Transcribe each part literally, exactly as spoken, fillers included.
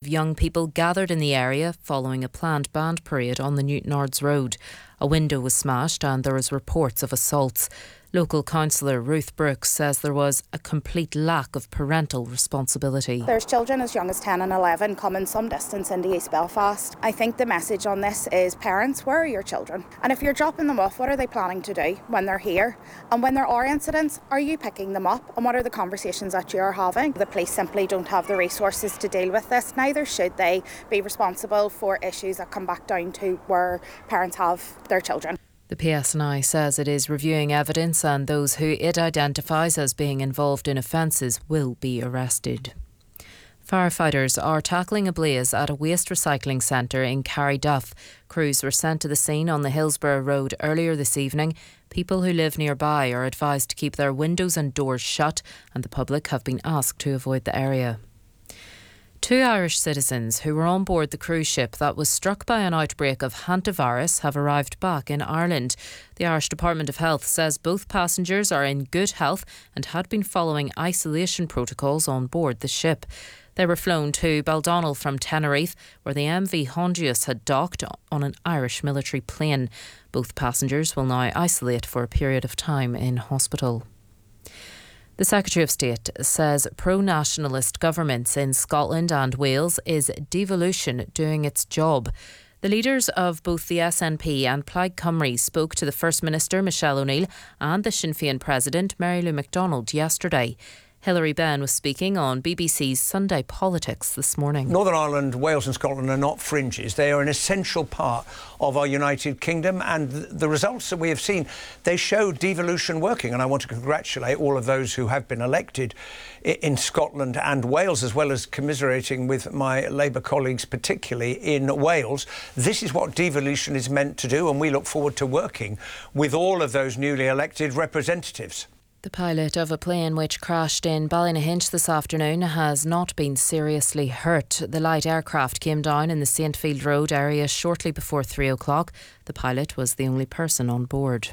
young people gathered in the area following a planned band parade on the Newtownards Road. A window was smashed and there was reports of assaults. Local councillor Ruth Brooks says there was a complete lack of parental responsibility. There's children as young as ten and eleven coming some distance into East Belfast. I think the message on this is, parents, where are your children? And if you're dropping them off, what are they planning to do when they're here? And when there are incidents, are you picking them up? And what are the conversations that you are having? The police simply don't have the resources to deal with this. Neither should they be responsible for issues that come back down to where parents have their children. The P S N I says it is reviewing evidence and those who it identifies as being involved in offences will be arrested. Firefighters are tackling a blaze at a waste recycling centre in Carryduff. Crews were sent to the scene on the Hillsborough Road earlier this evening. People who live nearby are advised to keep their windows and doors shut, and the public have been asked to avoid the area. Two Irish citizens who were on board the cruise ship that was struck by an outbreak of hantavirus have arrived back in Ireland. The Irish Department of Health says both passengers are in good health and had been following isolation protocols on board the ship. They were flown to Baldonnel from Tenerife, where the M V Hondius had docked on an Irish military plane. Both passengers will now isolate for a period of time in hospital. The Secretary of State says pro-nationalist governments in Scotland and Wales is devolution doing its job. The leaders of both the S N P and Plaid Cymru spoke to the First Minister Michelle O'Neill and the Sinn Féin President Mary Lou McDonald yesterday. Hilary Benn was speaking on B B C's Sunday Politics this morning. Northern Ireland, Wales and Scotland are not fringes. They are an essential part of our United Kingdom, and the results that we have seen, they show devolution working, and I want to congratulate all of those who have been elected in Scotland and Wales, as well as commiserating with my Labour colleagues, particularly in Wales. This is what devolution is meant to do, and we look forward to working with all of those newly elected representatives. The pilot of a plane which crashed in Ballynahinch this afternoon has not been seriously hurt. The light aircraft came down in the Saintfield Road area shortly before three o'clock. The pilot was the only person on board.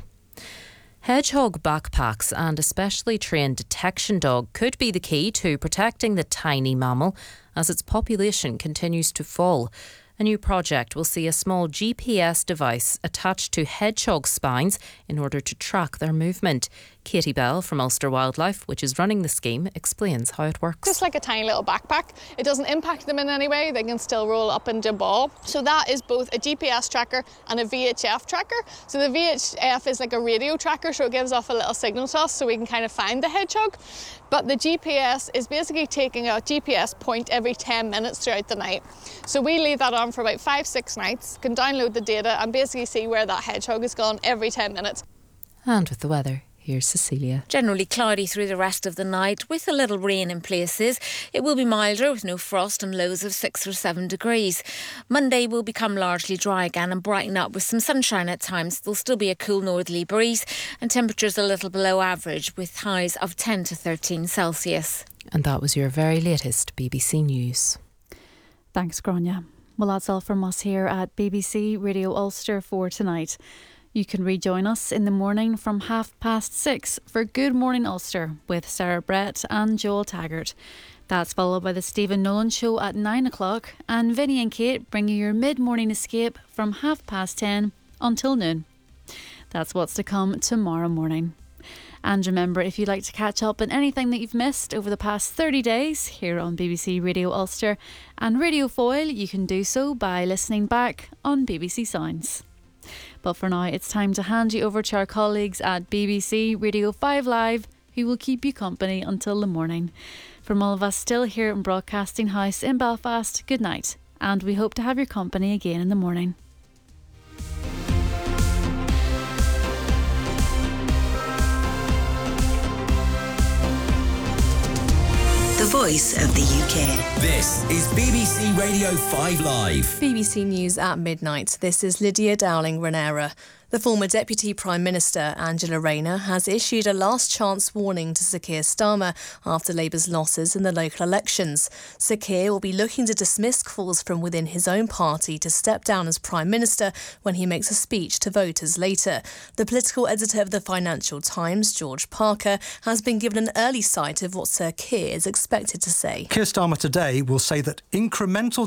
Hedgehog backpacks and a specially trained detection dog could be the key to protecting the tiny mammal as its population continues to fall. A new project will see a small G P S device attached to hedgehog spines in order to track their movement. Katie Bell from Ulster Wildlife, which is running the scheme, explains how it works. Just like a tiny little backpack. It doesn't impact them in any way. They can still roll up and jump ball. So that is both a G P S tracker and a V H F tracker. So the V H F is like a radio tracker, so it gives off a little signal to us so we can kind of find the hedgehog. But the G P S is basically taking a G P S point every ten minutes throughout the night. So we leave that on for about five, six nights, can download the data and basically see where that hedgehog has gone every ten minutes. And with the weather, here's Cecilia. Generally cloudy through the rest of the night with a little rain in places. It will be milder with no frost and lows of six or seven degrees. Monday will become largely dry again and brighten up with some sunshine at times. There'll still be a cool northerly breeze and temperatures a little below average with highs of ten to thirteen Celsius. And that was your very latest B B C News. Thanks, Grania. Well, that's all from us here at B B C Radio Ulster for tonight. You can rejoin us in the morning from half past six for Good Morning Ulster with Sarah Brett and Joel Taggart. That's followed by the Stephen Nolan Show at nine o'clock, and Vinny and Kate bring you your mid-morning escape from half past ten until noon. That's what's to come tomorrow morning. And remember, if you'd like to catch up on anything that you've missed over the past thirty days here on B B C Radio Ulster and Radio Foyle, you can do so by listening back on B B C Sounds. But for now, it's time to hand you over to our colleagues at B B C Radio five Live, who will keep you company until the morning. From all of us still here in Broadcasting House in Belfast, good night, and we hope to have your company again in the morning. The voice of the U K. This is B B C Radio five Live. B B C News at midnight. This is Lydia Dowling-Ranera. The former Deputy Prime Minister, Angela Rayner, has issued a last chance warning to Sir Keir Starmer after Labour's losses in the local elections. Sir Keir will be looking to dismiss calls from within his own party to step down as Prime Minister when he makes a speech to voters later. The political editor of the Financial Times, George Parker, has been given an early sight of what Sir Keir is expected to say. Keir Starmer today will say that incremental